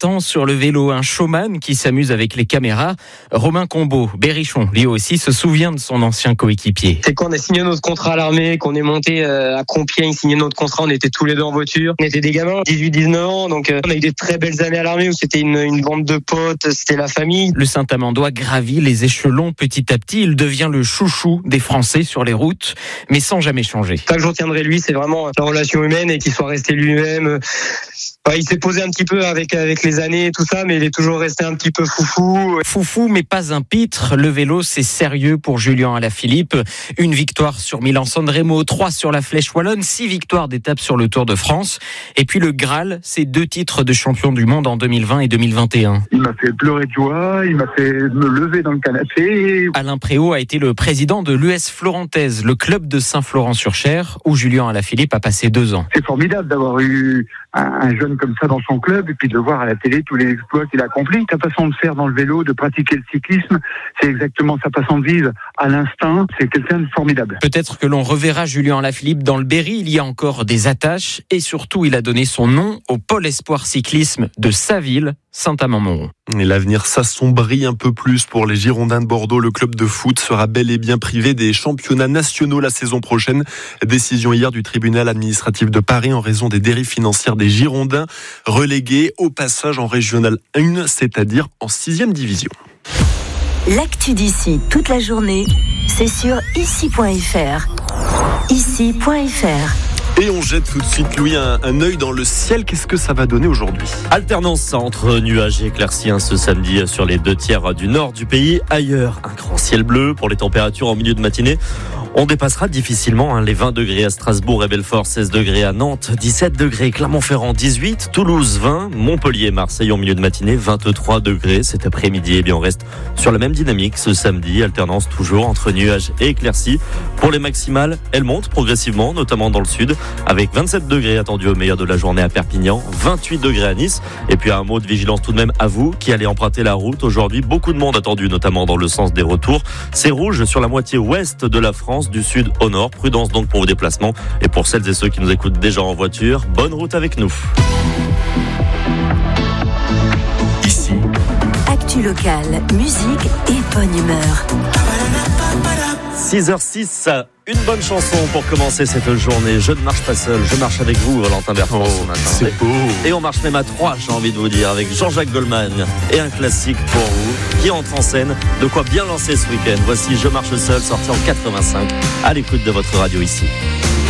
temps sur le vélo, un showman qui s'amuse avec les caméras. Romain Combeau, Berrichon, lui aussi se souvient de son ancien coéquipier. C'est quand on a signé notre contrat à l'armée, qu'on est monté à Compiègne, signé notre contrat, on était tous les deux en voiture. On était des gamins, 18-19 ans, donc on a eu des très belles années à l'armée où c'était une bande de potes, c'était la famille. Le Saint-Amandois gravit les échelons petit à petit, il devient le chouchou des Français sur les routes, mais sans jamais changer. Ça que je retiendrai de lui, c'est vraiment la relation humaine et qu'il soit resté lui-même. Il s'est posé un petit peu avec les années et tout ça, mais il est toujours resté un petit peu foufou. Foufou, mais pas un pitre. Le vélo, c'est sérieux pour Julien Alaphilippe. Une victoire sur Milan-San Remo, 3 sur la Flèche Wallonne, 6 victoires d'étape sur le Tour de France. Et puis le Graal, c'est 2 titres de champion du monde en 2020 et 2021. Il m'a fait pleurer de joie, il m'a fait me lever dans le canapé. Alain Préau a été le président de l'US Florantaise, le club de Saint-Florent-sur-Cher, où Julien Alaphilippe a passé 2 ans. C'est formidable d'avoir eu un jeune comme ça dans son club et puis de le voir à la télé tous les exploits qu'il accomplit. Sa façon de faire dans le vélo, de pratiquer le cyclisme, c'est exactement sa façon de vivre à l'instinct. C'est quelqu'un de formidable. Peut-être que l'on reverra Julien Alaphilippe dans le Berry. Il y a encore des attaches et surtout il a donné son nom au pôle espoir cyclisme de sa ville, Saint-Amand-Montrond. Et l'avenir s'assombrit un peu plus pour les Girondins de Bordeaux. Le club de foot sera bel et bien privé des championnats nationaux la saison prochaine. Décision hier du tribunal administratif de Paris en raison des dérives financières des Girondins, relégués au passage en régional 1, c'est-à-dire en 6e division. L'actu d'ici toute la journée, c'est sur ici.fr. Ici.fr. Et on jette tout de suite, Louis, un œil dans le ciel. Qu'est-ce que ça va donner aujourd'hui ? Alternance entre nuages et éclaircies ce samedi sur les 2 tiers du nord du pays. Ailleurs, un grand ciel bleu pour les températures en milieu de matinée. On dépassera difficilement les 20 degrés à Strasbourg et Belfort, 16 degrés à Nantes, 17 degrés Clermont-Ferrand, 18, Toulouse 20, Montpellier, Marseille en milieu de matinée, 23 degrés cet après-midi. Et bien on reste sur la même dynamique ce samedi, alternance toujours entre nuages et éclaircies. Pour les maximales, elles montent progressivement, notamment dans le sud, avec 27 degrés attendus au meilleur de la journée à Perpignan, 28 degrés à Nice. Et puis un mot de vigilance tout de même à vous qui allez emprunter la route aujourd'hui. Beaucoup de monde attendu, notamment dans le sens des retours. C'est rouge sur la moitié ouest de la France, du sud au nord. Prudence donc pour vos déplacements. Et pour celles et ceux qui nous écoutent déjà en voiture, bonne route avec nous. Ici. Actu locale, musique et bonne humeur. 6h06, une bonne chanson pour commencer cette journée. Je ne marche pas seul, je marche avec vous, Valentin Bertrand, ce matin. C'est beau. Et on marche même à 3, j'ai envie de vous dire, avec Jean-Jacques Goldman et un classique pour vous qui entre en scène. De quoi bien lancer ce week-end. Voici Je marche seul, sorti en 85, à l'écoute de votre radio ici.